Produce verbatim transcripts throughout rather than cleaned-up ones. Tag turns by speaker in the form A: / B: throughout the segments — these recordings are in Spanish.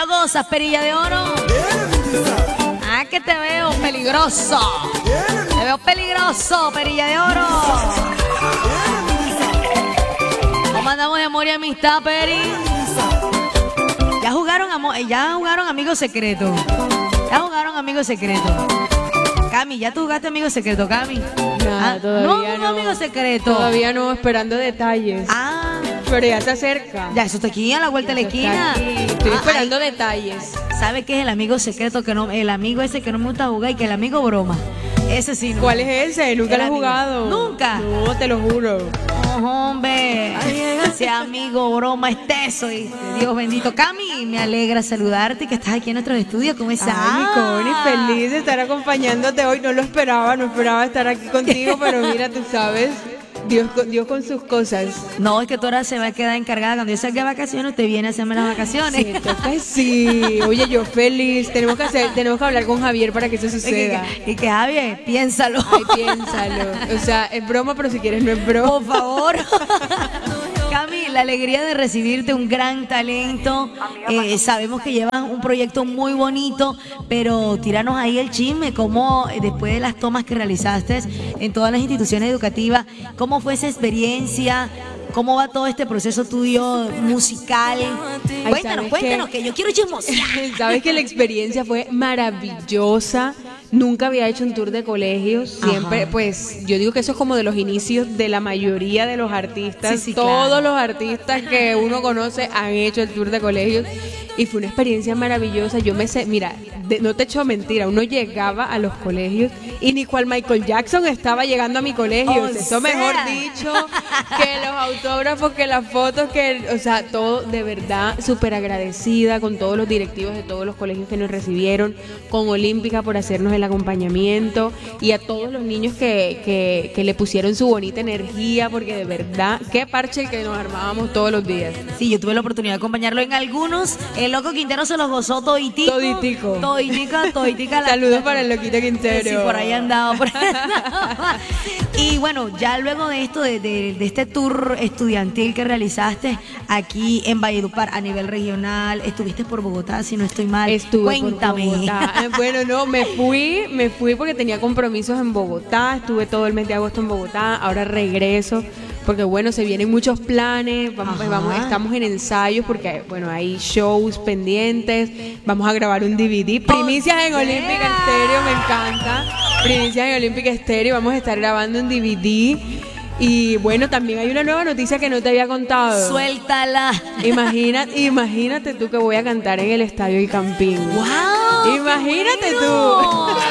A: lo gozas, perilla de oro. Ah, que te veo peligroso. Te veo peligroso, perilla de oro. ¿Cómo andamos de amor y amistad, Peri? Ya jugaron, amor, ya jugaron Amigos Secretos. Ya jugaron Amigos Secretos. Cami, ¿ya tú jugaste Amigo Secreto, Cami?
B: Nada,
A: ah,
B: todavía
A: no.
B: no.
A: Amigo Secreto.
B: Todavía no, esperando detalles.
A: Ah.
B: Pero ya se acerca.
A: Ya, eso está aquí, a la vuelta de la esquina.
B: Estoy
A: ah,
B: esperando
A: ay.
B: detalles.
A: ¿Sabe qué es el amigo secreto? Que no, el amigo ese que no me gusta jugar y que el amigo broma. Ese sí. No.
B: ¿Cuál es ese? Nunca
A: El
B: lo he
A: amigo.
B: jugado.
A: ¿Nunca?
B: No, te lo juro.
A: Oh, hombre. Ese amigo broma es teso. Y Dios bendito. Cami, me alegra saludarte que estás aquí en nuestros estudios. ¿Cómo estás?
B: Ay, mi Connie, feliz de estar acompañándote hoy. No lo esperaba, no esperaba estar aquí contigo, pero mira, tú sabes, Dios, Dios con sus cosas.
A: No, es que tú ahora se va a quedar encargada. Cuando yo salga de vacaciones, usted viene a hacerme las vacaciones.
B: Siento que sí. Oye, yo feliz. Tenemos que hacer, tenemos que hablar con Javier para que eso suceda.
A: Y que, y que Javier, piénsalo.
B: Ay, piénsalo. O sea, es broma, pero si quieres no es broma.
A: Por favor. Cami, la alegría de recibirte, un gran talento. Eh, sabemos que llevas un proyecto muy bonito, pero tíranos ahí el chisme, cómo eh, después de las tomas que realizaste en todas las instituciones educativas, cómo fue esa experiencia, cómo va todo este proceso tuyo musical.
B: Ay,
A: cuéntanos, cuéntanos, que... que yo quiero chismosear.
B: Sabes que la experiencia fue maravillosa. Nunca había hecho un tour de colegios. Siempre, Ajá. pues, yo digo que eso es como de los inicios de la mayoría de los artistas.
A: Sí, sí,
B: Todos
A: claro.
B: los artistas que uno conoce han hecho el tour de colegios. Y fue una experiencia maravillosa. Yo me sé, mira, de, no te echo mentira, uno llegaba a los colegios y ni cual Michael Jackson estaba llegando a mi colegio.
A: Oh,
B: eso
A: sea.
B: mejor dicho, que los autógrafos, que las fotos, que, o sea, todo de verdad súper agradecida con todos los directivos de todos los colegios que nos recibieron, con Olímpica por hacernos el acompañamiento y a todos los niños que, que, que le pusieron su bonita energía, porque de verdad, qué parche que nos armábamos todos los días.
A: Sí, yo tuve la oportunidad de acompañarlo en algunos. El Loco Quintero se los gozó toditico.
B: Toditico.
A: Toditico, toditica. La,
B: Saludos para el Loquito Quintero.
A: Sí, por ahí andaba. Por ahí andaba. Y bueno, ya luego de esto, de, de, de este tour estudiantil que realizaste aquí en Valledupar a nivel regional, estuviste por Bogotá, si no estoy mal.
B: Estuve
A: Cuéntame.
B: por Bogotá. Bueno, no, me fui, me fui porque tenía compromisos en Bogotá. Estuve todo el mes de agosto en Bogotá. Ahora regreso. Porque bueno, se vienen muchos planes, vamos, vamos, estamos en ensayos porque bueno, hay shows pendientes, vamos a grabar un D V D, primicias en Olímpica Estéreo, me encanta, primicias en Olímpica Estéreo, vamos a estar grabando un D V D y bueno, también hay una nueva noticia que no te había contado.
A: Suéltala.
B: Imagina, imagínate tú que voy a cantar en el Estadio El Campín.
A: ¡Wow!
B: Imagínate
A: bueno.
B: tú.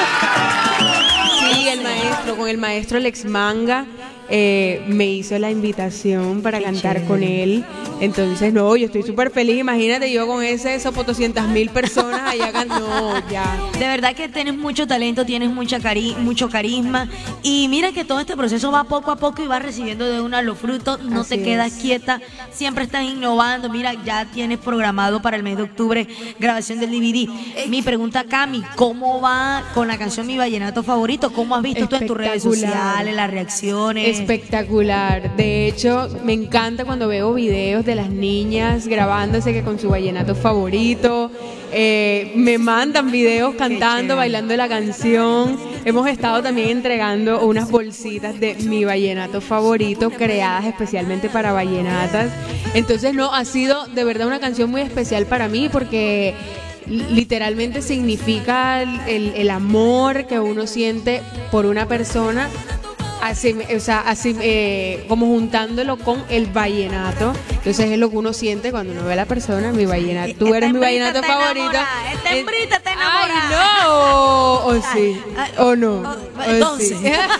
B: Sí, el maestro, con el maestro Lex Manga. Eh, me hizo la invitación para Qué cantar chévere. Con él. Entonces, no, yo estoy súper feliz. Imagínate yo con ese, esos potoscientas mil personas allá cantando. No, ya.
A: De verdad que tienes mucho talento, tienes mucha cari mucho carisma. Y mira que todo este proceso va poco a poco y vas recibiendo de una los frutos. No Así te quedas es. quieta, siempre estás innovando. Mira, ya tienes programado para el mes de octubre grabación del D V D. Mi pregunta, Cami, ¿cómo va con la canción Mi Vallenato Favorito? ¿Cómo has visto tú en tus redes sociales, las reacciones?
B: Espectacular. De hecho, me encanta cuando veo videos de las niñas grabándose que con su vallenato favorito. Eh, me mandan videos cantando, bailando la canción. Hemos estado también entregando unas bolsitas de Mi Vallenato Favorito creadas especialmente para vallenatas. Entonces, no, ha sido de verdad una canción muy especial para mí porque literalmente significa el, el, el amor que uno siente por una persona. Así, o sea, así eh, como juntándolo con el vallenato. Entonces es lo que uno siente cuando uno ve a la persona, mi vallenato. Tú eres mi vallenato favorito.
A: Esta hembrita te enamora.
B: Ay, no. O sí. O no.
A: Entonces.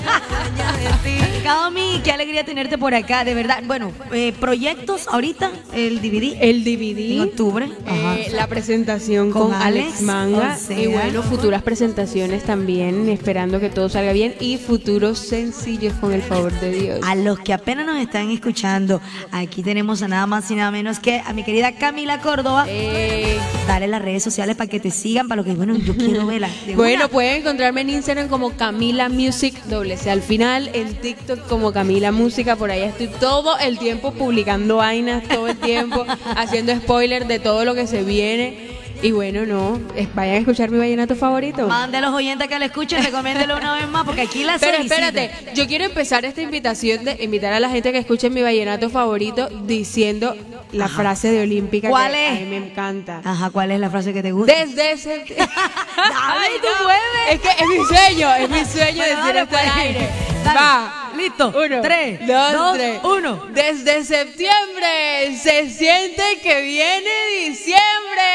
A: Cami, qué alegría tenerte por acá, de verdad. Bueno, eh, proyectos ahorita, el D V D.
B: El D V D.
A: En octubre. Ajá.
B: Eh, la presentación con, con Alex, Alex Manga. O sea. Y bueno, futuras presentaciones también, esperando que todo salga bien. Y futuros sencillos con el favor de Dios.
A: A los que apenas nos están escuchando, aquí tenemos a nada más y nada menos que a mi querida Camila Córdoba.
B: Eh.
A: Dale las redes sociales para que te sigan, para lo que, bueno, yo quiero verla.
B: Bueno, una. Pueden encontrarme en Instagram como Camila Music, doble C al final, en TikTok como Camila Música, por ahí estoy todo el tiempo publicando vainas, todo el tiempo haciendo spoilers de todo lo que se viene. Y bueno, no, es- vayan a escuchar mi vallenato favorito.
A: Mande a los oyentes que le escuchen, recomiéndelo una vez más, porque aquí la
B: Pero
A: solicitan.
B: espérate, yo quiero empezar esta invitación de invitar a la gente que escuche mi vallenato favorito diciendo la frase de Olímpica
A: ¿Cuál
B: que
A: es?
B: a mí me encanta.
A: Ajá, ¿cuál es la frase que te gusta?
B: Desde ese...
A: Dale, tú puedes.
B: Es que es mi sueño, es mi sueño
A: Bueno,
B: decir
A: dale,
B: esto al
A: pues.
B: aire.
A: Dale.
B: Va.
A: Listo.
B: Uno,
A: Tres,
B: dos,
A: dos,
B: tres.
A: uno.
B: Desde septiembre se siente que viene diciembre.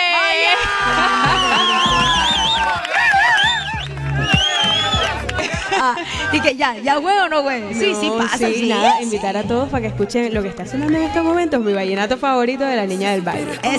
A: Ah, y que ya, ya güey o no güey. Sí, sí
B: No,
A: pasa,
B: sí,
A: sí.
B: nada,
A: sí.
B: invitar a todos para que escuchen lo que está sonando en estos momentos, mi vallenato favorito de la Niña del Baile.
A: Es